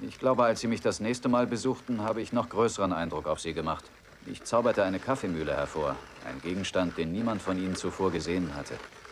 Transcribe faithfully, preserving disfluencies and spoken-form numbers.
Ich glaube, als Sie mich das nächste Mal besuchten, habe ich noch größeren Eindruck auf Sie gemacht. Ich zauberte eine Kaffeemühle hervor. Ein Gegenstand, den niemand von Ihnen zuvor gesehen hatte.